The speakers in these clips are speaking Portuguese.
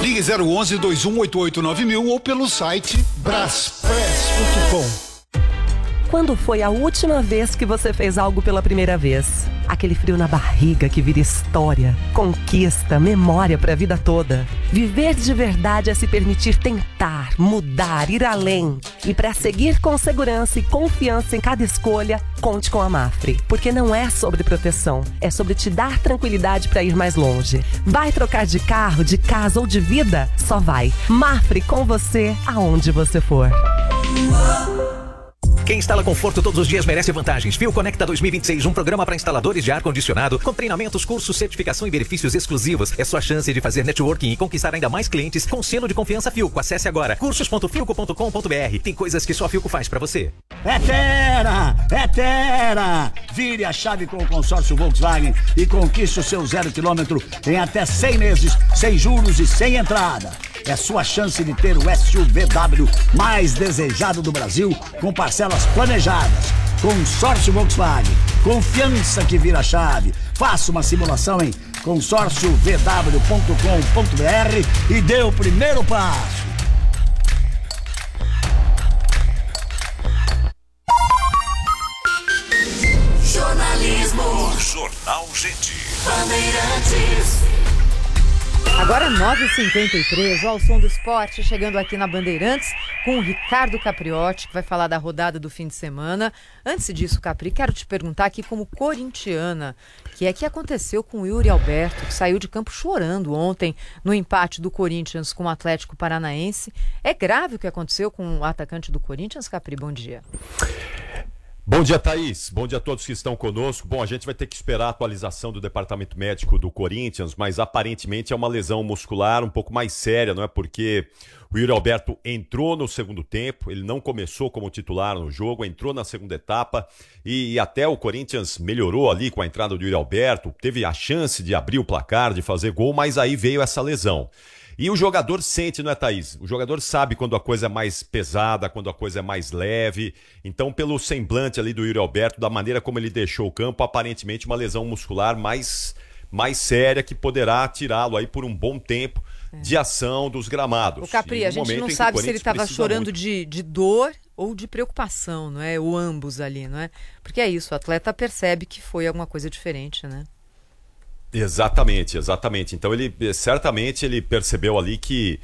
Ligue 011 2188 9000 ou pelo site braspress.com. Quando foi a última vez que você fez algo pela primeira vez? Aquele frio na barriga que vira história, conquista, memória para a vida toda. Viver de verdade é se permitir tentar, mudar, ir além. E para seguir com segurança e confiança em cada escolha, conte com a Mafre. Porque não é sobre proteção, é sobre te dar tranquilidade para ir mais longe. Vai trocar de carro, de casa ou de vida? Só vai. Mafre com você, aonde você for. Quem instala conforto todos os dias merece vantagens. Fio Conecta 2026, um programa para instaladores de ar-condicionado, com treinamentos, cursos, certificação e benefícios exclusivos. É sua chance de fazer networking e conquistar ainda mais clientes com selo de confiança Filco. Acesse agora cursos.filco.com.br. Tem coisas que só a Filco faz para você. É Terra! Vire a chave com o consórcio Volkswagen e conquiste o seu 0 km em até 100 meses, sem juros e sem entrada. É sua chance de ter o SUVW mais desejado do Brasil, com parcelas planejadas. Consórcio Volkswagen. Confiança que vira chave. Faça uma simulação em consórciovw.com.br e dê o primeiro passo. Jornalismo. Jornal Gente. Bandeirantes. Agora 9h53, ao som do esporte, chegando aqui na Bandeirantes com o Ricardo Capriotti, que vai falar da rodada do fim de semana. Antes disso, Capri, quero te perguntar aqui como corintiana, que aconteceu com o Yuri Alberto, que saiu de campo chorando ontem no empate do Corinthians com o Atlético Paranaense. É grave o que aconteceu com o atacante do Corinthians, Capri? Bom dia. Bom dia, Thaís. Bom dia a todos que estão conosco. Bom, a gente vai ter que esperar a atualização do departamento médico do Corinthians, mas aparentemente é uma lesão muscular um pouco mais séria, não é? Porque o Yuri Alberto entrou no segundo tempo, ele não começou como titular no jogo, entrou na segunda etapa e até o Corinthians melhorou ali com a entrada do Yuri Alberto, teve a chance de abrir o placar, de fazer gol, mas aí veio essa lesão. E o jogador sente, não é, Thaís? O jogador sabe quando a coisa é mais pesada, quando a coisa é mais leve. Então, pelo semblante ali do Yuri Alberto, da maneira como ele deixou o campo, aparentemente uma lesão muscular mais séria que poderá tirá-lo aí por um bom tempo de ação dos gramados. O Capri, a gente não sabe se ele estava chorando de dor ou de preocupação, não é? Ou ambos ali, não é? Porque é isso, o atleta percebe que foi alguma coisa diferente, né? Exatamente. Então certamente ele percebeu ali que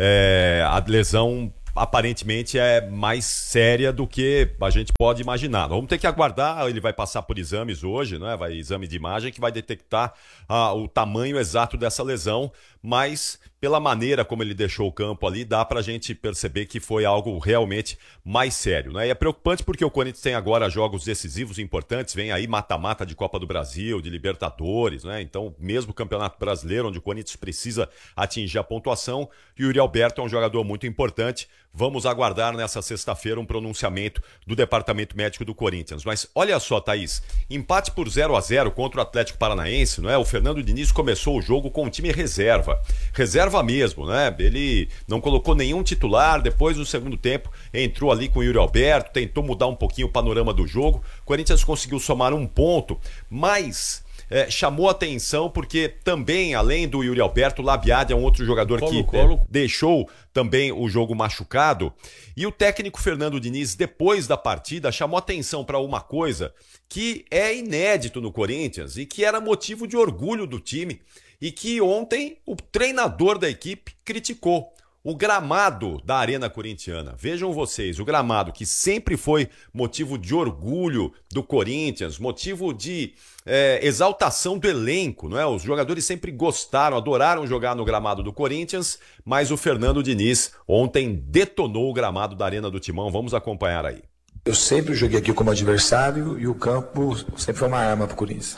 a lesão aparentemente é mais séria do que a gente pode imaginar. Vamos ter que aguardar, ele vai passar por exames hoje, né? Exame de imagem que vai detectar o tamanho exato dessa lesão, mas pela maneira como ele deixou o campo ali, dá pra gente perceber que foi algo realmente mais sério, né? E é preocupante porque o Corinthians tem agora jogos decisivos importantes, vem aí mata-mata de Copa do Brasil, de Libertadores, né? Então, mesmo o Campeonato Brasileiro, onde o Corinthians precisa atingir a pontuação, o Yuri Alberto é um jogador muito importante. Vamos aguardar nessa sexta-feira um pronunciamento do Departamento Médico do Corinthians. Mas olha só, Thaís, empate por 0-0 contra o Atlético Paranaense, não é? O Fernando Diniz começou o jogo com o time reserva mesmo, né? Ele não colocou nenhum titular, depois no segundo tempo entrou ali com o Yuri Alberto, tentou mudar um pouquinho o panorama do jogo. O Corinthians conseguiu somar um ponto, mas chamou atenção porque também, além do Yuri Alberto, o Labiad é um outro jogador que deixou também o jogo machucado. E o técnico Fernando Diniz, depois da partida, chamou atenção para uma coisa que é inédito no Corinthians e que era motivo de orgulho do time e que ontem o treinador da equipe criticou. O gramado da Arena Corintiana. Vejam vocês, o gramado que sempre foi motivo de orgulho do Corinthians, motivo de exaltação do elenco, não é? Os jogadores sempre gostaram, adoraram jogar no gramado do Corinthians, mas o Fernando Diniz ontem detonou o gramado da Arena do Timão. Vamos acompanhar aí. Eu sempre joguei aqui como adversário e o campo sempre foi uma arma para o Corinthians.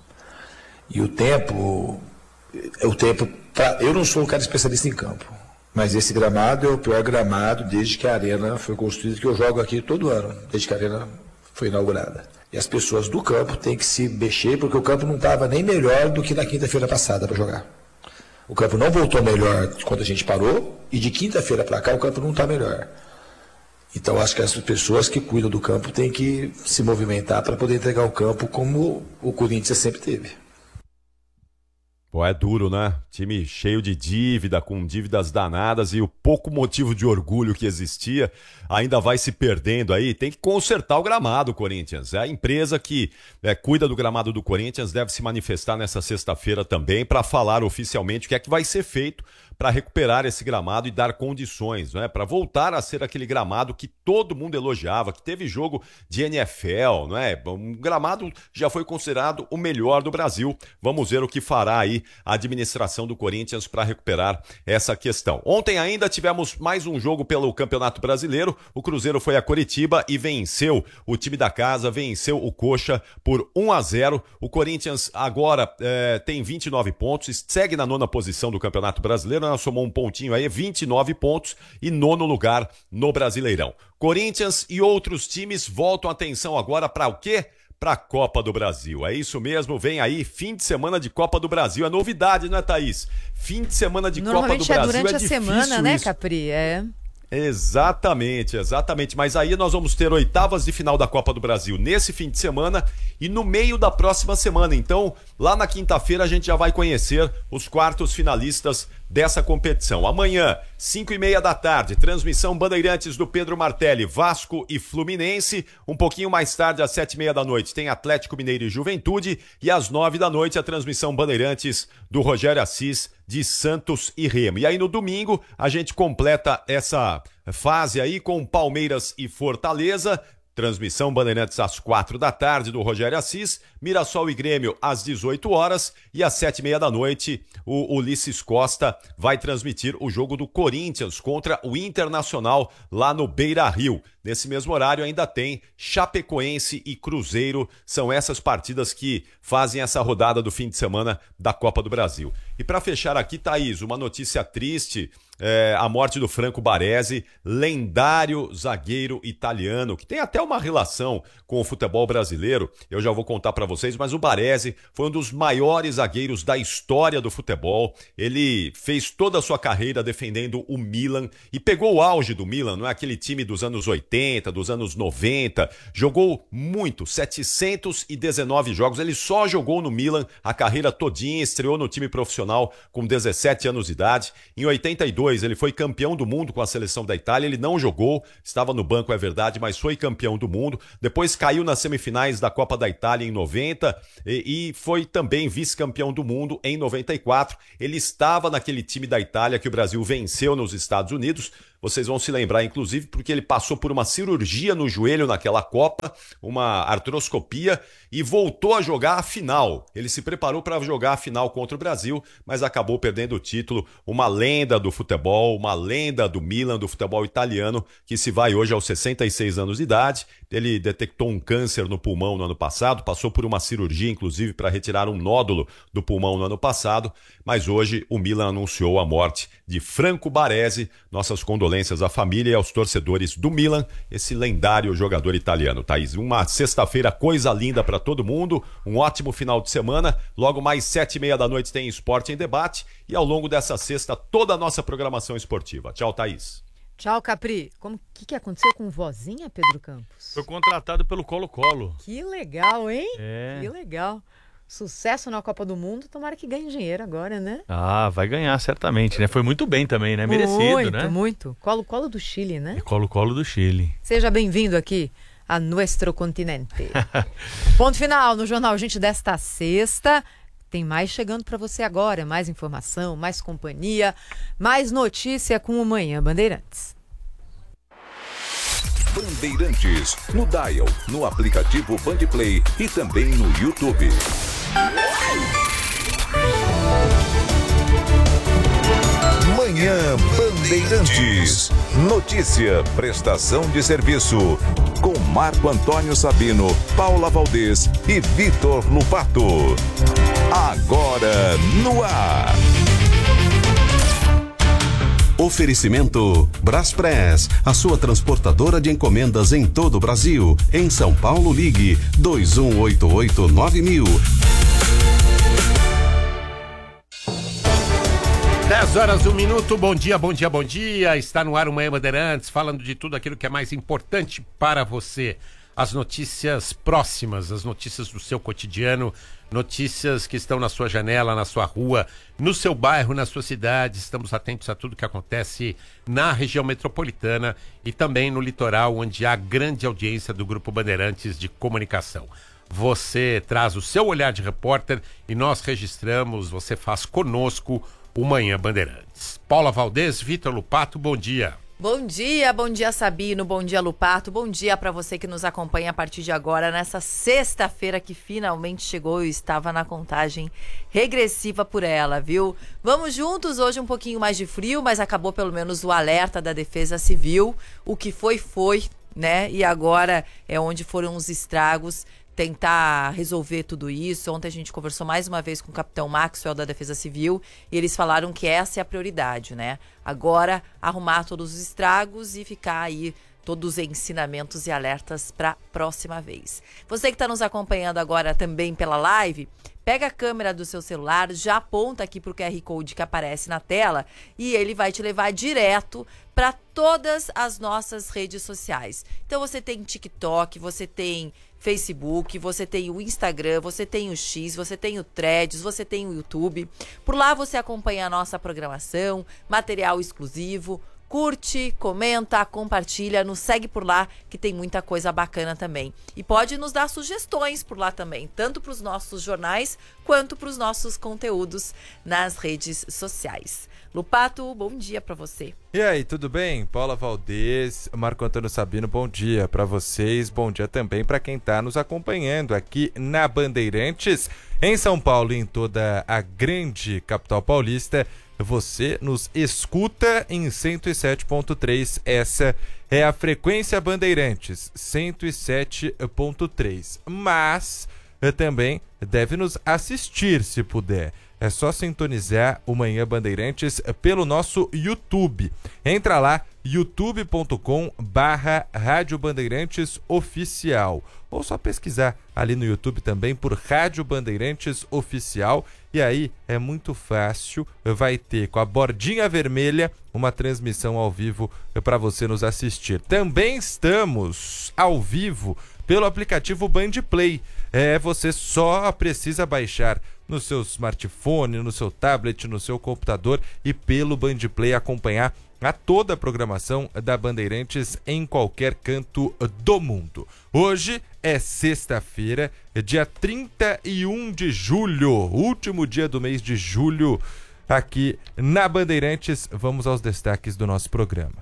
E o tempo, eu não sou um cara especialista em campo. Mas esse gramado é o pior gramado desde que a arena foi construída, que eu jogo aqui todo ano, desde que a arena foi inaugurada. E as pessoas do campo têm que se mexer, porque o campo não estava nem melhor do que na quinta-feira passada para jogar. O campo não voltou melhor quando a gente parou, e de quinta-feira para cá o campo não está melhor. Então acho que as pessoas que cuidam do campo têm que se movimentar para poder entregar o campo como o Corinthians sempre teve. Pô, é duro, né? Time cheio de dívida, com dívidas danadas e o pouco motivo de orgulho que existia ainda vai se perdendo aí. Tem que consertar o gramado, Corinthians. A empresa que cuida do gramado do Corinthians deve se manifestar nessa sexta-feira também para falar oficialmente o que é que vai ser feito para recuperar esse gramado e dar condições, né? Para voltar a ser aquele gramado que todo mundo elogiava, que teve jogo de NFL, não é? Um gramado já foi considerado o melhor do Brasil. Vamos ver o que fará aí a administração do Corinthians para recuperar essa questão. Ontem ainda tivemos mais um jogo pelo Campeonato Brasileiro. O Cruzeiro foi a Coritiba e venceu o time da casa, venceu o Coxa por 1-0. O Corinthians agora tem 29 pontos, segue na 9ª posição do Campeonato Brasileiro. Nós somou um pontinho aí, 29 pontos e 9º lugar no Brasileirão. Corinthians e outros times voltam a atenção agora para o quê? Para a Copa do Brasil. É isso mesmo, vem aí fim de semana de Copa do Brasil. É novidade, não é, Thaís? Fim de semana de Copa do Brasil é durante a semana, né, isso. Capri? Exatamente. Mas aí nós vamos ter oitavas de final da Copa do Brasil nesse fim de semana e no meio da próxima semana. Então, lá na quinta-feira a gente já vai conhecer os quartos finalistas dessa competição. Amanhã, 5h30 da tarde, transmissão Bandeirantes do Pedro Martelli, Vasco e Fluminense. Um pouquinho mais tarde, às 7h30 da noite, tem Atlético Mineiro e Juventude. E às 9 da noite, a transmissão Bandeirantes do Rogério Assis de Santos e Remo. E aí no domingo, a gente completa essa fase aí com Palmeiras e Fortaleza. Transmissão Bandeirantes às 4 da tarde do Rogério Assis, Mirassol e Grêmio às 18 horas e às 7h30 da noite o Ulisses Costa vai transmitir o jogo do Corinthians contra o Internacional lá no Beira-Rio. Nesse mesmo horário ainda tem Chapecoense e Cruzeiro, são essas partidas que fazem essa rodada do fim de semana da Copa do Brasil. E para fechar aqui, Thaís, uma notícia triste. A morte do Franco Baresi, lendário zagueiro italiano, que tem até uma relação com o futebol brasileiro, eu já vou contar para vocês, mas o Baresi foi um dos maiores zagueiros da história do futebol. Ele fez toda a sua carreira defendendo o Milan e pegou o auge do Milan, não é aquele time dos anos 80, dos anos 90, jogou muito, 719 jogos, ele só jogou no Milan a carreira todinha, estreou no time profissional com 17 anos de idade. Em 82 ele foi campeão do mundo com a seleção da Itália, ele não jogou, estava no banco, é verdade, mas foi campeão do mundo. Depois caiu nas semifinais da Copa da Itália em 90 e foi também vice-campeão do mundo em 94. Ele estava naquele time da Itália que o Brasil venceu nos Estados Unidos. Vocês vão se lembrar, inclusive, porque ele passou por uma cirurgia no joelho naquela Copa, uma artroscopia, e voltou a jogar a final. Ele se preparou para jogar a final contra o Brasil, mas acabou perdendo o título. Uma lenda do futebol, uma lenda do Milan, do futebol italiano, que se vai hoje aos 66 anos de idade. Ele detectou um câncer no pulmão no ano passado, passou por uma cirurgia, inclusive, para retirar um nódulo do pulmão no ano passado, mas hoje o Milan anunciou a morte de Franco Baresi. Nossas condolências à família e aos torcedores do Milan, esse lendário jogador italiano. Thaís, uma sexta-feira coisa linda para todo mundo, um ótimo final de semana. Logo mais 7h30 da noite tem Esporte em Debate e ao longo dessa sexta toda a nossa programação esportiva. Tchau, Thaís. Tchau, Capri. O que aconteceu com o Vozinha, Pedro Campos? Foi contratado pelo Colo-Colo. Que legal, hein? É. Que legal. Sucesso na Copa do Mundo, tomara que ganhe dinheiro agora, né? Ah, vai ganhar certamente, né? Foi muito bem também, né? Merecido, muito, né? Muito. Colo-Colo do Chile, né? É Colo-Colo do Chile. Seja bem-vindo aqui a Nuestro Continente. Ponto final no Jornal Gente desta sexta. Tem mais chegando para você agora, mais informação, mais companhia, mais notícia com o Manhã Bandeirantes. Bandeirantes, no Dial, no aplicativo Bandplay e também no YouTube. Manhã Bandeirantes. Notícia, prestação de serviço. Com Marco Antônio Sabino, Paula Valdez e Vitor Lupato. Agora no ar. Oferecimento Braspress, a sua transportadora de encomendas em todo o Brasil. Em São Paulo, ligue 2188-9000. 10h01. Bom dia, bom dia, bom dia. Está no ar o Manhã Bandeirantes, falando de tudo aquilo que é mais importante para você. as notícias próximas, as notícias do seu cotidiano, notícias que estão na sua janela, na sua rua, no seu bairro, na sua cidade. Estamos atentos a tudo que acontece na região metropolitana e também no litoral, onde há grande audiência do Grupo Bandeirantes de Comunicação. Você traz o seu olhar de repórter e nós registramos, você faz conosco o Manhã Bandeirantes. Paula Valdez, Vitor Lupato, bom dia. Bom dia Sabino, bom dia Lupato, bom dia para você que nos acompanha a partir de agora nessa sexta-feira que finalmente chegou e estava na contagem regressiva por ela, viu? Vamos juntos, hoje um pouquinho mais de frio, mas acabou pelo menos o alerta da Defesa Civil, o que foi, né? E agora é onde foram os estragos, tentar resolver tudo isso. Ontem a gente conversou mais uma vez com o capitão Maxwell da Defesa Civil e eles falaram que essa é a prioridade, né? Agora, arrumar todos os estragos e ficar aí todos os ensinamentos e alertas para a próxima vez. Você que está nos acompanhando agora também pela live, pega a câmera do seu celular, já aponta aqui para o QR Code que aparece na tela e ele vai te levar direto para todas as nossas redes sociais. Então você tem TikTok, você tem Facebook, você tem o Instagram, você tem o X, você tem o Threads, você tem o YouTube. Por lá você acompanha a nossa programação, material exclusivo, curte, comenta, compartilha, nos segue por lá que tem muita coisa bacana também. E pode nos dar sugestões por lá também, tanto para os nossos jornais quanto para os nossos conteúdos nas redes sociais. Lupato, bom dia para você. E aí, tudo bem? Paula Valdez, Marco Antônio Sabino, bom dia para vocês, bom dia também para quem está nos acompanhando aqui na Bandeirantes, em São Paulo e em toda a grande capital paulista. Você nos escuta em 107.3, essa é a frequência Bandeirantes, 107.3, mas também deve nos assistir se puder. É só sintonizar o Manhã Bandeirantes pelo nosso YouTube. Entra lá, youtube.com/Rádio Bandeirantes Oficial. Ou só pesquisar ali no YouTube também por Rádio Bandeirantes Oficial. E aí é muito fácil, vai ter com a bordinha vermelha uma transmissão ao vivo para você nos assistir. Também estamos ao vivo pelo aplicativo Band Play. Você só precisa baixar no seu smartphone, no seu tablet, no seu computador e pelo Band Play acompanhar a toda a programação da Bandeirantes em qualquer canto do mundo. Hoje é sexta-feira, dia 31 de julho, último dia do mês de julho aqui na Bandeirantes. Vamos aos destaques do nosso programa.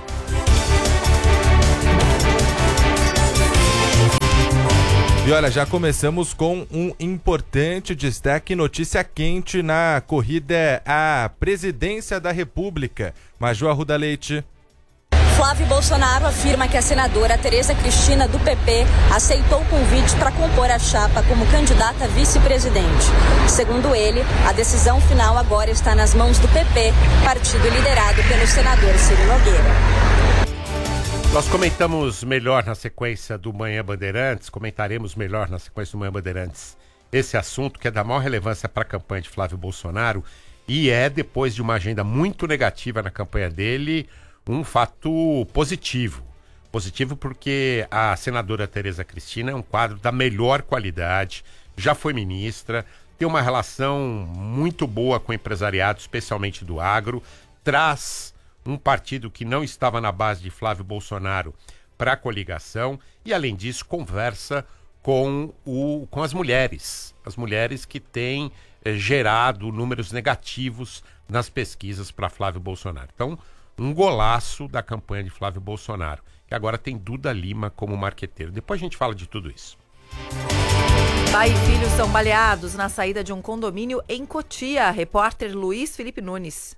E olha, já começamos com um importante destaque, notícia quente na corrida à presidência da República. Major Arruda Leite. Flávio Bolsonaro afirma que a senadora Tereza Cristina, do PP, aceitou o convite para compor a chapa como candidata a vice-presidente. Segundo ele, a decisão final agora está nas mãos do PP, partido liderado pelo senador Ciro Nogueira. Nós comentamos melhor na sequência do Manhã Bandeirantes, comentaremos melhor na sequência do Manhã Bandeirantes esse assunto que é da maior relevância para a campanha de Flávio Bolsonaro e é, depois de uma agenda muito negativa na campanha dele, um fato positivo. Positivo porque a senadora Tereza Cristina é um quadro da melhor qualidade, já foi ministra, tem uma relação muito boa com o empresariado, especialmente do agro, traz um partido que não estava na base de Flávio Bolsonaro para a coligação e, além disso, conversa com as mulheres que têm gerado números negativos nas pesquisas para Flávio Bolsonaro. Então, um golaço da campanha de Flávio Bolsonaro, que agora tem Duda Lima como marqueteiro. Depois a gente fala de tudo isso. Pai e filho são baleados na saída de um condomínio em Cotia. Repórter Luiz Felipe Nunes.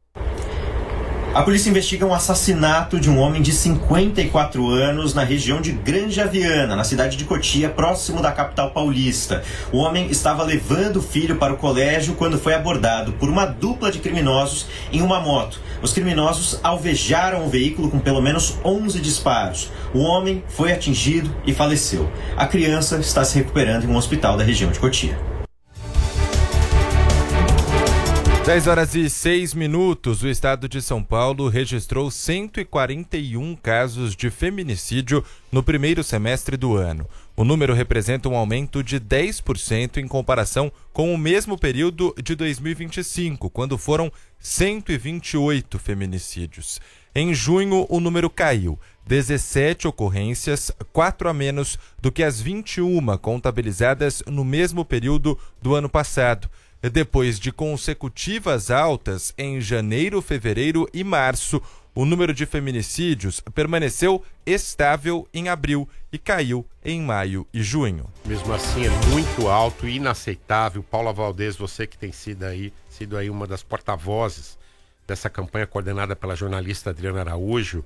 A polícia investiga um assassinato de um homem de 54 anos na região de Granja Viana, na cidade de Cotia, próximo da capital paulista. O homem estava levando o filho para o colégio quando foi abordado por uma dupla de criminosos em uma moto. Os criminosos alvejaram o veículo com pelo menos 11 disparos. O homem foi atingido e faleceu. A criança está se recuperando em um hospital da região de Cotia. 10h06. O estado de São Paulo registrou 141 casos de feminicídio no primeiro semestre do ano. O número representa um aumento de 10% em comparação com o mesmo período de 2025, quando foram 128 feminicídios. Em junho, o número caiu, 17 ocorrências, 4 a menos do que as 21 contabilizadas no mesmo período do ano passado. Depois de consecutivas altas em janeiro, fevereiro e março, o número de feminicídios permaneceu estável em abril e caiu em maio e junho. Mesmo assim, é muito alto e inaceitável. Paula Valdez, você que tem sido aí uma das porta-vozes dessa campanha coordenada pela jornalista Adriana Araújo.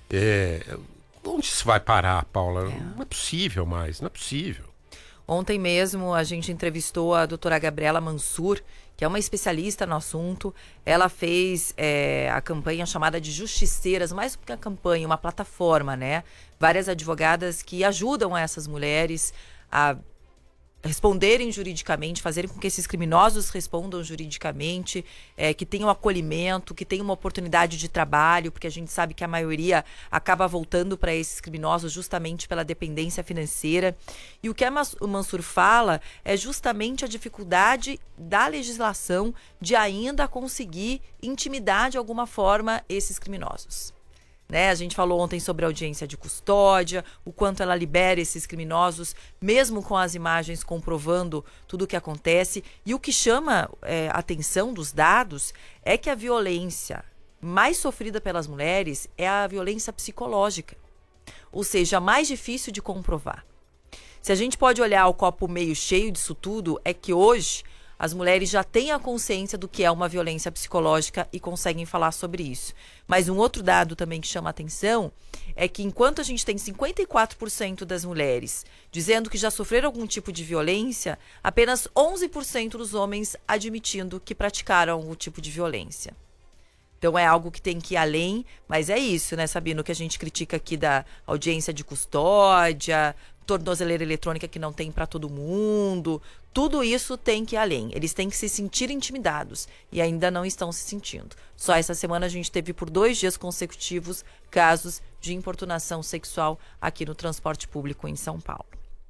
Onde isso vai parar, Paula? Não é possível mais, não é possível. Ontem mesmo a gente entrevistou a doutora Gabriela Mansur, que é uma especialista no assunto. Ela fez a campanha chamada de Justiceiras, mais do que a campanha, uma plataforma, né? Várias advogadas que ajudam essas mulheres a responderem juridicamente, fazerem com que esses criminosos respondam juridicamente, que tenham acolhimento, que tenham uma oportunidade de trabalho, porque a gente sabe que a maioria acaba voltando para esses criminosos justamente pela dependência financeira. E o que o Mansur fala é justamente a dificuldade da legislação de ainda conseguir intimidar de alguma forma esses criminosos. Né? A gente falou ontem sobre a audiência de custódia, o quanto ela libera esses criminosos, mesmo com as imagens comprovando tudo o que acontece. E o que chama a atenção dos dados é que a violência mais sofrida pelas mulheres é a violência psicológica, ou seja, a mais difícil de comprovar. Se a gente pode olhar o copo meio cheio disso tudo, é que hoje as mulheres já têm a consciência do que é uma violência psicológica e conseguem falar sobre isso. Mas um outro dado também que chama atenção é que enquanto a gente tem 54% das mulheres dizendo que já sofreram algum tipo de violência, apenas 11% dos homens admitindo que praticaram algum tipo de violência. Então é algo que tem que ir além, mas é isso, né, Sabino, que a gente critica aqui da audiência de custódia, tornozeleira eletrônica que não tem para todo mundo, tudo isso tem que ir além. Eles têm que se sentir intimidados e ainda não estão se sentindo. Só essa semana a gente teve por 2 dias consecutivos casos de importunação sexual aqui no transporte público em São Paulo.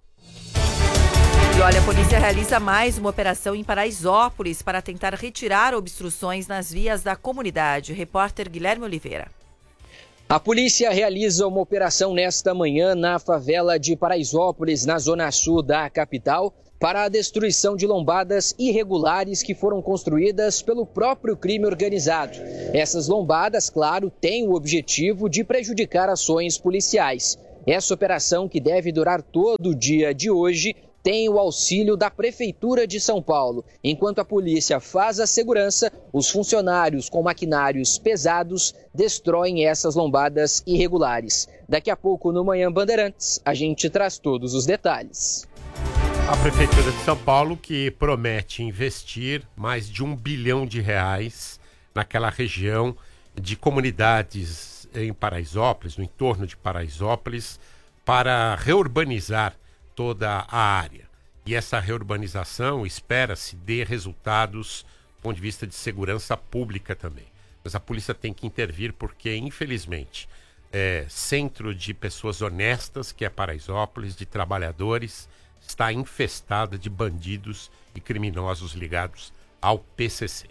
E olha, a polícia realiza mais uma operação em Paraisópolis para tentar retirar obstruções nas vias da comunidade. Repórter Guilherme Oliveira. A polícia realiza uma operação nesta manhã na favela de Paraisópolis, na zona sul da capital, para a destruição de lombadas irregulares que foram construídas pelo próprio crime organizado. Essas lombadas, claro, têm o objetivo de prejudicar ações policiais. Essa operação, que deve durar todo o dia de hoje, tem o auxílio da Prefeitura de São Paulo. Enquanto a polícia faz a segurança, os funcionários com maquinários pesados destroem essas lombadas irregulares. Daqui a pouco, no Manhã Bandeirantes, a gente traz todos os detalhes. A Prefeitura de São Paulo, que promete investir mais de R$1 bilhão naquela região de comunidades em Paraisópolis, no entorno de Paraisópolis, para reurbanizar toda a área. E essa reurbanização espera-se dê resultados do ponto de vista de segurança pública também. Mas a polícia tem que intervir porque, infelizmente, centro de pessoas honestas, que é Paraisópolis, de trabalhadores, está infestada de bandidos e criminosos ligados ao PCC.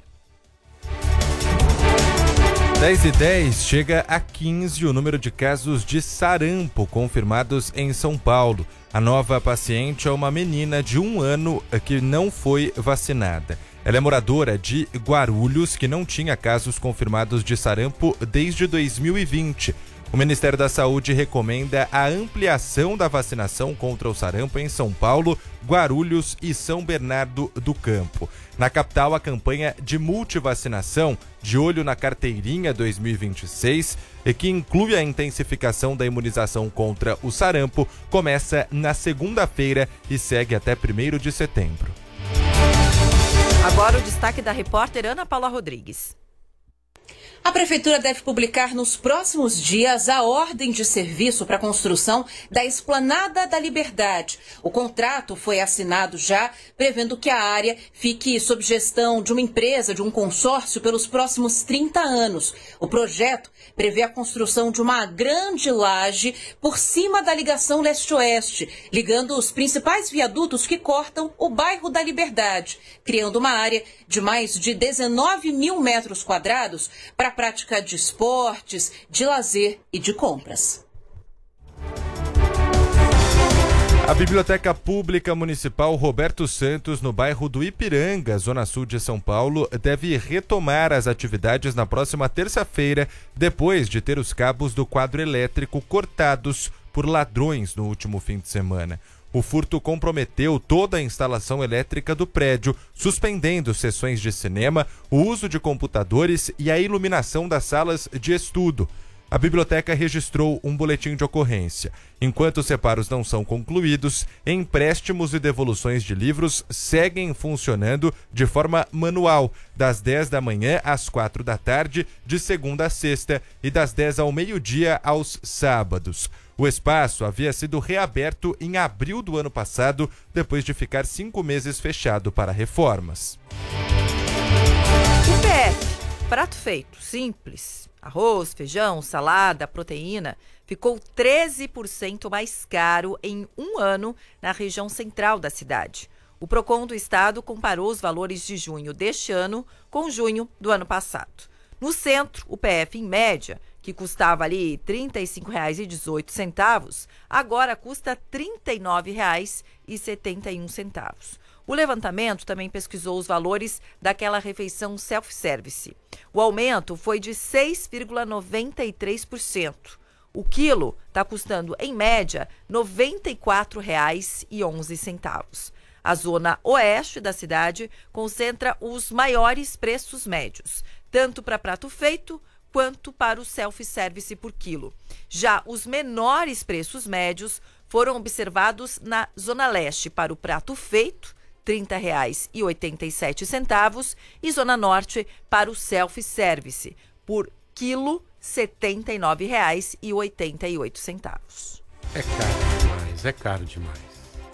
10h10, chega a 15 o número de casos de sarampo confirmados em São Paulo. A nova paciente é uma menina de 1 ano que não foi vacinada. Ela é moradora de Guarulhos, que não tinha casos confirmados de sarampo desde 2020. O Ministério da Saúde recomenda a ampliação da vacinação contra o sarampo em São Paulo, Guarulhos e São Bernardo do Campo. Na capital, a campanha de multivacinação, de olho na carteirinha 2026, que inclui a intensificação da imunização contra o sarampo, começa na segunda-feira e segue até 1º de setembro. Agora o destaque da repórter Ana Paula Rodrigues. A Prefeitura deve publicar nos próximos dias a ordem de serviço para a construção da Esplanada da Liberdade. O contrato foi assinado já, prevendo que a área fique sob gestão de uma empresa, de um consórcio, pelos próximos 30 anos. O projeto prevê a construção de uma grande laje por cima da ligação leste-oeste, ligando os principais viadutos que cortam o bairro da Liberdade, criando uma área de mais de 19 mil metros quadrados para a prática de esportes, de lazer e de compras. A Biblioteca Pública Municipal Roberto Santos, no bairro do Ipiranga, zona sul de São Paulo, deve retomar as atividades na próxima terça-feira, depois de ter os cabos do quadro elétrico cortados por ladrões no último fim de semana. O furto comprometeu toda a instalação elétrica do prédio, suspendendo sessões de cinema, o uso de computadores e a iluminação das salas de estudo. A biblioteca registrou um boletim de ocorrência. Enquanto os reparos não são concluídos, empréstimos e devoluções de livros seguem funcionando de forma manual, das 10 da manhã às 4 da tarde, de segunda a sexta, e das 10 ao meio-dia aos sábados. O espaço havia sido reaberto em abril do ano passado, depois de ficar 5 meses fechado para reformas. O PF, prato feito, simples. Arroz, feijão, salada, proteína, ficou 13% mais caro em um ano na região central da cidade. O Procon do Estado comparou os valores de junho deste ano com junho do ano passado. No centro, o PF, em média, que custava ali R$ 35,18, agora custa R$ 39,71. O levantamento também pesquisou os valores daquela refeição self-service. O aumento foi de 6,93%. O quilo está custando, em média, R$ 94,11. A zona oeste da cidade concentra os maiores preços médios, tanto para prato feito quanto para o self-service por quilo. Já os menores preços médios foram observados na zona leste para o prato feito, R$ 30,87, e zona norte para o self-service, por quilo, R$ 79,88. É caro demais.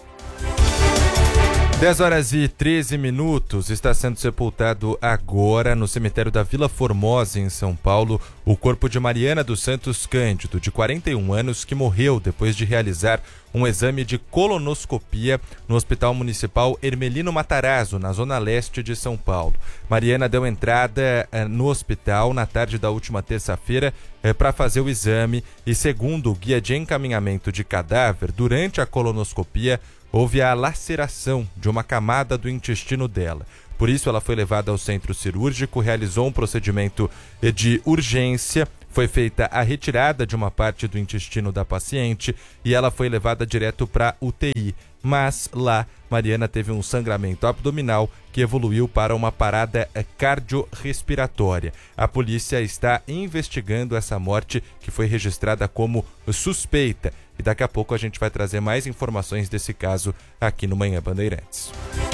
10h13, está sendo sepultado agora no cemitério da Vila Formosa, em São Paulo, o corpo de Mariana dos Santos Cândido, de 41 anos, que morreu depois de realizar um exame de colonoscopia no Hospital Municipal Hermelino Matarazzo, na zona leste de São Paulo. Mariana deu entrada no hospital na tarde da última terça-feira para fazer o exame e, segundo o guia de encaminhamento de cadáver, durante a colonoscopia, houve a laceração de uma camada do intestino dela. Por isso, ela foi levada ao centro cirúrgico, realizou um procedimento de urgência, foi feita a retirada de uma parte do intestino da paciente e ela foi levada direto para UTI. Mas lá, Mariana teve um sangramento abdominal que evoluiu para uma parada cardiorrespiratória. A polícia está investigando essa morte, que foi registrada como suspeita. E daqui a pouco a gente vai trazer mais informações desse caso aqui no Manhã Bandeirantes.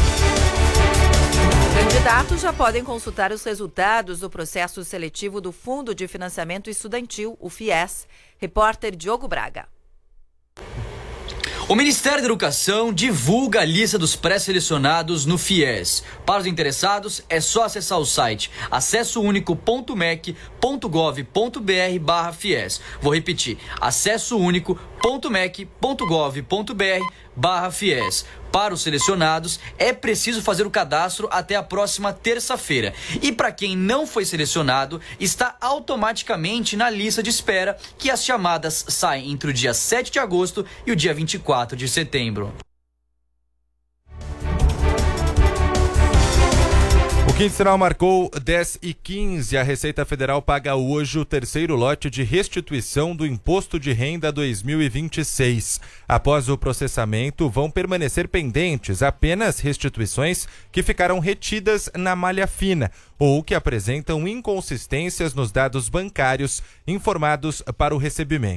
Candidatos já podem consultar os resultados do processo seletivo do Fundo de Financiamento Estudantil, o FIES. Repórter Diogo Braga. O Ministério da Educação divulga a lista dos pré-selecionados no FIES. Para os interessados, é só acessar o site acessounico.mec.gov.br/FIES. Vou repetir, acessounico.mec.gov.br/FIES. Para os selecionados, é preciso fazer o cadastro até a próxima terça-feira. E para quem não foi selecionado, está automaticamente na lista de espera, que as chamadas saem entre o dia 7 de agosto e o dia 24 de setembro. O quinzenal marcou 10h15. A Receita Federal paga hoje o terceiro lote de restituição do Imposto de Renda 2026. Após o processamento, vão permanecer pendentes apenas restituições que ficaram retidas na malha fina ou que apresentam inconsistências nos dados bancários informados para o recebimento.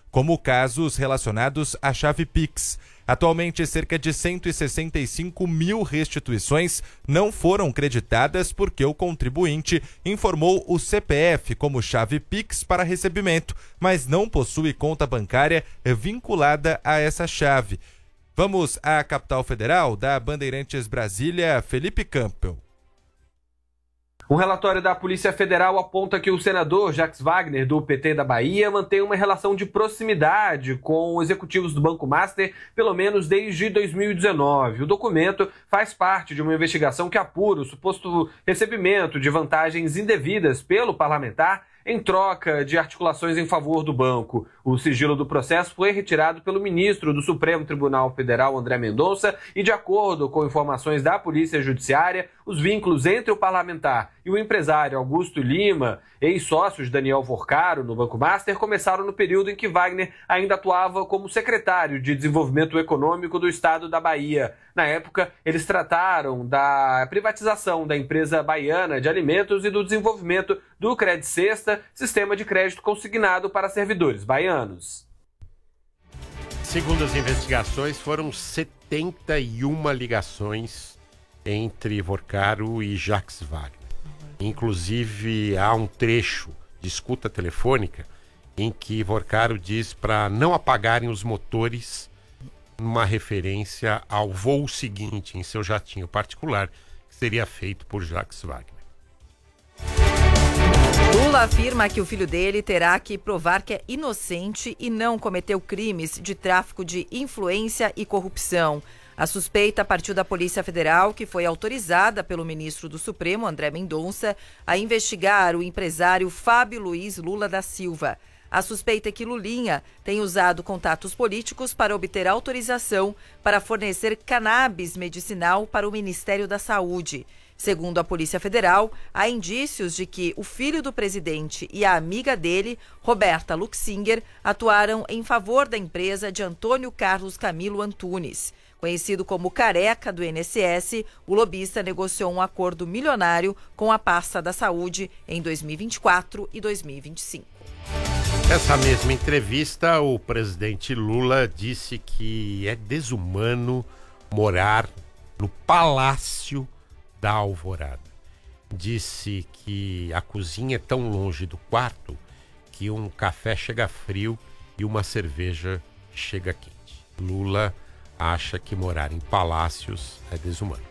como casos relacionados à chave Pix. Atualmente, cerca de 165 mil restituições não foram creditadas porque o contribuinte informou o CPF como chave Pix para recebimento, mas não possui conta bancária vinculada a essa chave. Vamos à capital federal, da Bandeirantes Brasília, Felipe Campbell. Um relatório da Polícia Federal aponta que o senador Jacques Wagner, do PT da Bahia, mantém uma relação de proximidade com executivos do Banco Master, pelo menos desde 2019. O documento faz parte de uma investigação que apura o suposto recebimento de vantagens indevidas pelo parlamentar em troca de articulações em favor do banco. O sigilo do processo foi retirado pelo ministro do Supremo Tribunal Federal, André Mendonça, e de acordo com informações da Polícia Judiciária, os vínculos entre o parlamentar e o empresário Augusto Lima, ex-sócio de Daniel Vorcaro no Banco Master, começaram no período em que Wagner ainda atuava como secretário de Desenvolvimento Econômico do Estado da Bahia. Na época, eles trataram da privatização da empresa baiana de alimentos e do desenvolvimento do Credit Sexta, sistema de crédito consignado para servidores baianos. Segundo as investigações, foram 71 ligações entre Vorcaro e Jacques Wagner. Inclusive, há um trecho de escuta telefônica em que Vorcaro diz para não apagarem os motores, uma referência ao voo seguinte em seu jatinho particular, que seria feito por Jacques Wagner. Lula afirma que o filho dele terá que provar que é inocente e não cometeu crimes de tráfico de influência e corrupção. A suspeita partiu da Polícia Federal, que foi autorizada pelo ministro do Supremo, André Mendonça, a investigar o empresário Fábio Luiz Lula da Silva. A suspeita é que Lulinha tem usado contatos políticos para obter autorização para fornecer cannabis medicinal para o Ministério da Saúde. Segundo a Polícia Federal, há indícios de que o filho do presidente e a amiga dele, Roberta Luxinger, atuaram em favor da empresa de Antônio Carlos Camilo Antunes. Conhecido como Careca do INSS, o lobista negociou um acordo milionário com a pasta da saúde em 2024 e 2025. Nessa mesma entrevista, o presidente Lula disse que é desumano morar no Palácio da Alvorada. Disse que a cozinha é tão longe do quarto que um café chega frio e uma cerveja chega quente. Lula acha que morar em palácios é desumano.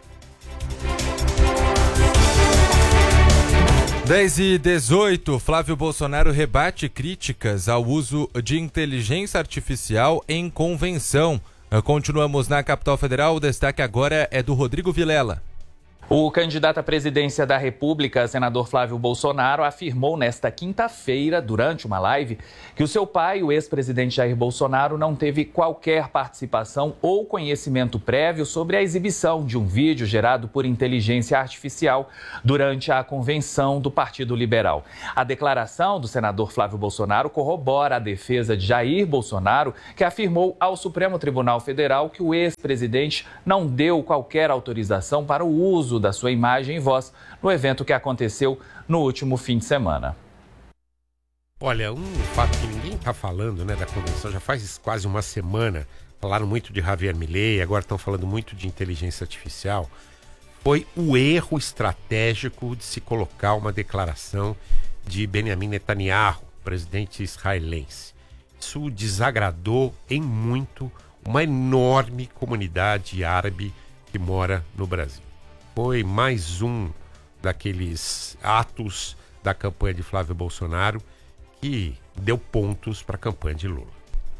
10h18, Flávio Bolsonaro rebate críticas ao uso de inteligência artificial em convenção. Continuamos na capital federal, o destaque agora é do Rodrigo Vilela. O candidato à presidência da República, senador Flávio Bolsonaro, afirmou nesta quinta-feira, durante uma live, que o seu pai, o ex-presidente Jair Bolsonaro, não teve qualquer participação ou conhecimento prévio sobre a exibição de um vídeo gerado por inteligência artificial durante a convenção do Partido Liberal. A declaração do senador Flávio Bolsonaro corrobora a defesa de Jair Bolsonaro, que afirmou ao Supremo Tribunal Federal que o ex-presidente não deu qualquer autorização para o uso da sua imagem e voz no evento que aconteceu no último fim de semana. Olha, um fato que ninguém está falando, né, da convenção, já faz quase uma semana, falaram muito de Javier Milei, agora estão falando muito de inteligência artificial, foi o erro estratégico de se colocar uma declaração de Benjamin Netanyahu, presidente israelense. Isso desagradou em muito uma enorme comunidade árabe que mora no Brasil. Foi mais um daqueles atos da campanha de Flávio Bolsonaro que deu pontos para a campanha de Lula.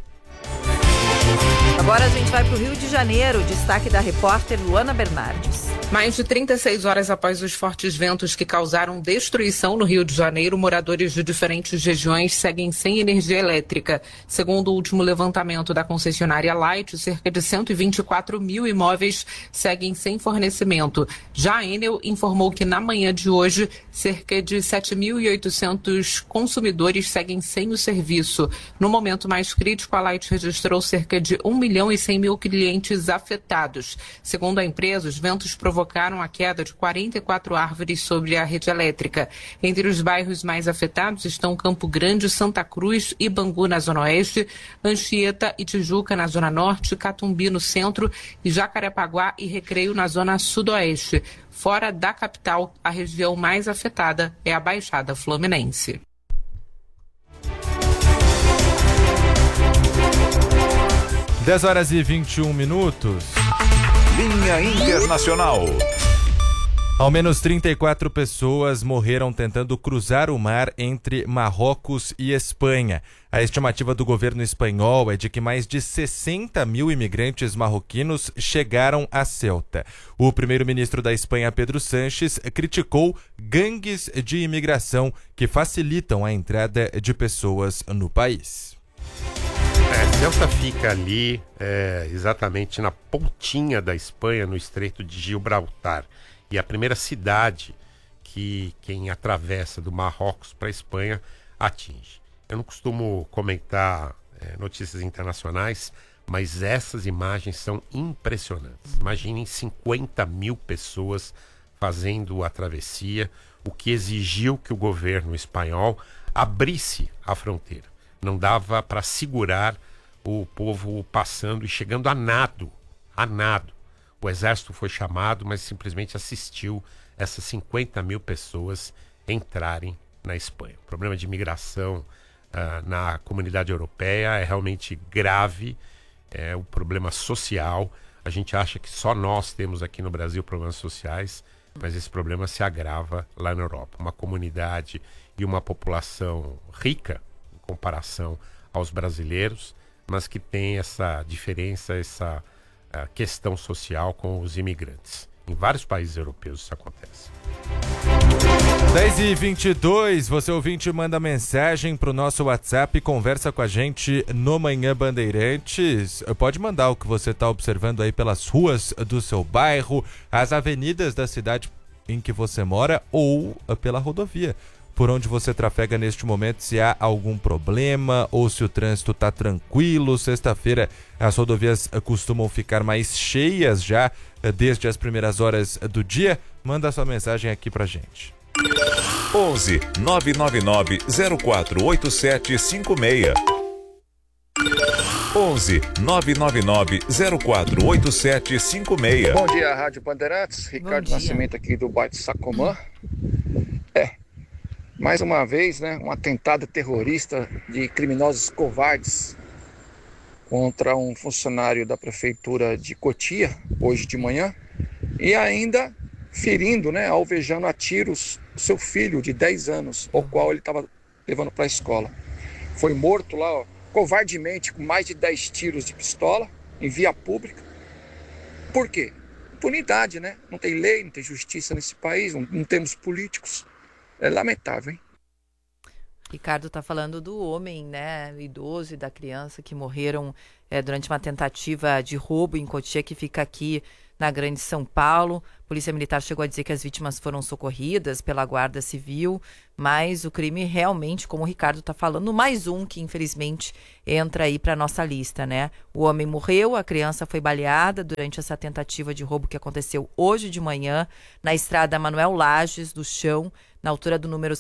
Agora a gente vai para o Rio de Janeiro, destaque da repórter Luana Bernardes. Mais de 36 horas após os fortes ventos que causaram destruição no Rio de Janeiro, moradores de diferentes regiões seguem sem energia elétrica. Segundo o último levantamento da concessionária Light, cerca de 124 mil imóveis seguem sem fornecimento. Já a Enel informou que na manhã de hoje, cerca de 7.800 consumidores seguem sem o serviço. No momento mais crítico, a Light registrou cerca cerca de 1.100.000 clientes afetados. Segundo a empresa, os ventos provocaram a queda de 44 árvores sobre a rede elétrica. Entre os bairros mais afetados estão Campo Grande, Santa Cruz e Bangu na zona oeste, Anchieta e Tijuca na zona norte, Catumbi no centro e Jacarepaguá e Recreio na zona sudoeste. Fora da capital, a região mais afetada é a Baixada Fluminense. Dez horas e 21 minutos. Linha Internacional. Ao menos 34 pessoas morreram tentando cruzar o mar entre Marrocos e Espanha. A estimativa do governo espanhol é de que mais de 60 mil imigrantes marroquinos chegaram a Ceuta. O primeiro-ministro da Espanha, Pedro Sánchez, criticou gangues de imigração que facilitam a entrada de pessoas no país. Ceuta fica ali exatamente na pontinha da Espanha, no Estreito de Gibraltar. E a primeira cidade que quem atravessa do Marrocos para a Espanha atinge. Eu não costumo comentar notícias internacionais, mas essas imagens são impressionantes. Imaginem 50 mil pessoas fazendo a travessia, o que exigiu que o governo espanhol abrisse a fronteira. Não dava para segurar o povo passando e chegando a nado. O exército foi chamado, mas simplesmente assistiu essas 50 mil pessoas entrarem na Espanha. O problema de imigração na comunidade europeia é realmente grave, é um problema social. A gente acha que só nós temos aqui no Brasil problemas sociais, mas esse problema se agrava lá na Europa. Uma comunidade e uma população rica em comparação aos brasileiros, mas que tem essa diferença, essa questão social com os imigrantes. Em vários países europeus isso acontece. 10h22, você ouvinte manda mensagem pro nosso WhatsApp e conversa com a gente no Manhã Bandeirantes. Pode mandar o que você está observando aí pelas ruas do seu bairro, as avenidas da cidade em que você mora ou pela rodovia. Por onde você trafega neste momento, se há algum problema ou se o trânsito está tranquilo. Sexta-feira as rodovias costumam ficar mais cheias já desde as primeiras horas do dia. Manda sua mensagem aqui pra gente. 11 999 048756. 11 999 048756. Bom dia, Rádio Bandeirantes. Ricardo Nascimento aqui do bairro Sacomã. Mais uma vez, um atentado terrorista de criminosos covardes contra um funcionário da prefeitura de Cotia, hoje de manhã, e ainda ferindo, alvejando a tiros seu filho de 10 anos, o qual ele estava levando para a escola. Foi morto lá, covardemente, com mais de 10 tiros de pistola, em via pública. Por quê? Impunidade, Não tem lei, não tem justiça nesse país, não temos políticos. É lamentável, hein? Ricardo está falando do homem, idoso e da criança que morreram durante uma tentativa de roubo em Cotia, que fica aqui na Grande São Paulo. A Polícia Militar chegou a dizer que as vítimas foram socorridas pela Guarda Civil, mas o crime realmente, como o Ricardo está falando, mais um que infelizmente entra aí para a nossa lista, O homem morreu, a criança foi baleada durante essa tentativa de roubo que aconteceu hoje de manhã na estrada Manuel Lages do Chão, na altura do número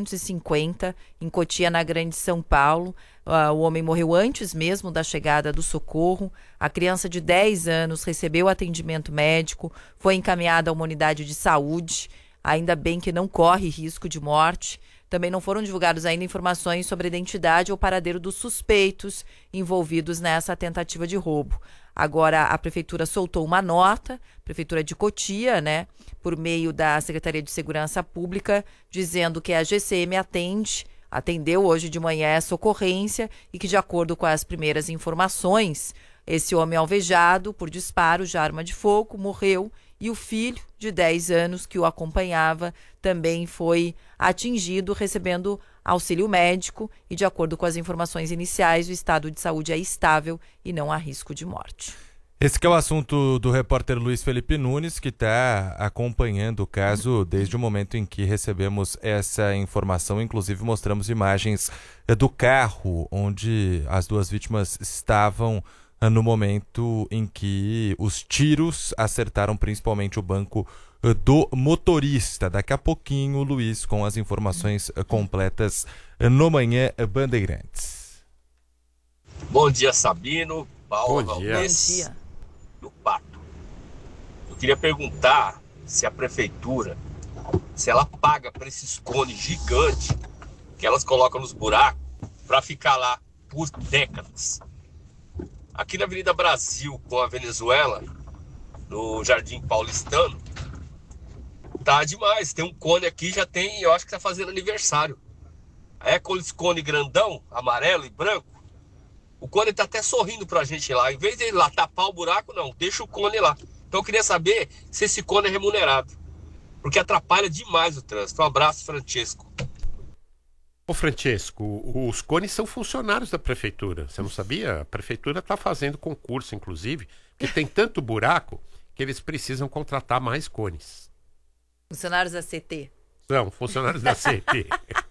750, em Cotia, na Grande São Paulo. O homem morreu antes mesmo da chegada do socorro. A criança de 10 anos recebeu atendimento médico, foi encaminhada a uma unidade de saúde, ainda bem que não corre risco de morte. Também não foram divulgadas ainda informações sobre a identidade ou paradeiro dos suspeitos envolvidos nessa tentativa de roubo. Agora, a Prefeitura soltou uma nota, Prefeitura de Cotia, por meio da Secretaria de Segurança Pública, dizendo que a GCM atendeu hoje de manhã essa ocorrência e que, de acordo com as primeiras informações, esse homem alvejado por disparos de arma de fogo morreu e o filho de 10 anos que o acompanhava também foi atingido, recebendo auxílio médico e, de acordo com as informações iniciais, o estado de saúde é estável e não há risco de morte. Esse que é o assunto do repórter Luiz Felipe Nunes, que está acompanhando o caso desde o momento em que recebemos essa informação. Inclusive mostramos imagens do carro onde as duas vítimas estavam no momento em que os tiros acertaram principalmente o banco do motorista. Daqui a pouquinho, o Luiz com as informações completas no Manhã Bandeirantes. Bom dia, Sabino, Paulo, Bom dia. Valdez, do Pato. Eu queria perguntar se a prefeitura, se ela paga para esses cones gigantes que elas colocam nos buracos para ficar lá por décadas. Aqui na Avenida Brasil, com a Venezuela, no Jardim Paulistano, tá demais. Tem um cone aqui, já tem, eu acho que tá fazendo aniversário. É com esse cone grandão, amarelo e branco. O cone tá até sorrindo pra gente lá. Em vez de ele lá tapar o buraco, não, deixa o cone lá. Então eu queria saber se esse cone é remunerado, porque atrapalha demais o trânsito. Um abraço, Francesco. Ô Francesco, os cones são funcionários da prefeitura, você não sabia? A prefeitura está fazendo concurso, inclusive, porque tem tanto buraco que eles precisam contratar mais cones. Funcionários da CT. São funcionários da CT.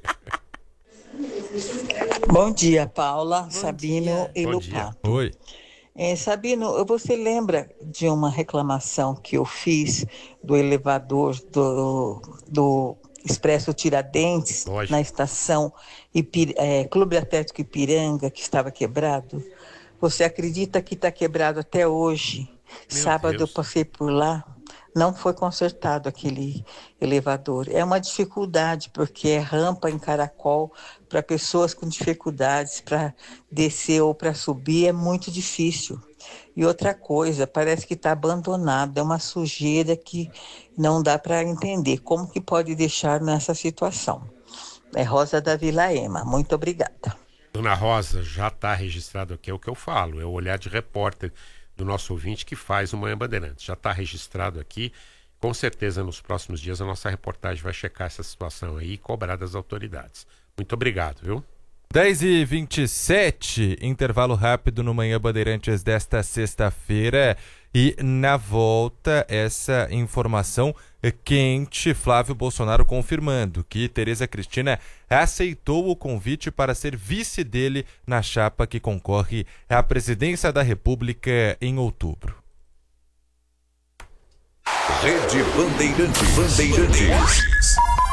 Bom dia, Paula, Sabino e Bom dia. Lupato. Oi. Sabino, você lembra de uma reclamação que eu fiz do elevador do Expresso Tiradentes, Lógico. na estação Clube Atlético Ipiranga, que estava quebrado? Você acredita que está quebrado até hoje? Meu Sábado Deus. eu passei por lá, não foi consertado aquele elevador. É uma dificuldade, porque é rampa em caracol para pessoas com dificuldades para descer ou para subir, é muito difícil. E outra coisa, parece que está abandonado, é uma sujeira que não dá para entender. Como que pode deixar nessa situação? É Rosa da Vila Ema, muito obrigada. Dona Rosa, já está registrado aqui, é o que eu falo, é o olhar de repórter do nosso ouvinte que faz o Manhã Bandeirantes. Já está registrado aqui, com certeza nos próximos dias a nossa reportagem vai checar essa situação aí e cobrar das autoridades. Muito obrigado, viu? 10h27, intervalo rápido no Manhã Bandeirantes desta sexta-feira. E na volta, essa informação quente, Flávio Bolsonaro confirmando que Tereza Cristina aceitou o convite para ser vice dele na chapa que concorre à presidência da República em outubro. Rede Bandeirantes.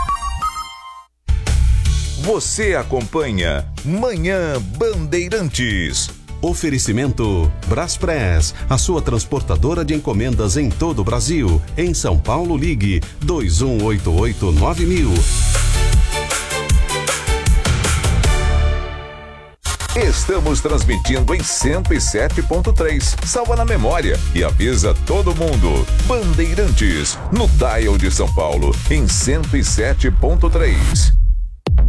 Você acompanha Manhã Bandeirantes. Oferecimento Braspress, a sua transportadora de encomendas em todo o Brasil. Em São Paulo, ligue 2188-9000. Estamos transmitindo em 107.3. Salva na memória e avisa todo mundo. Bandeirantes, no dial de São Paulo, em 107.3.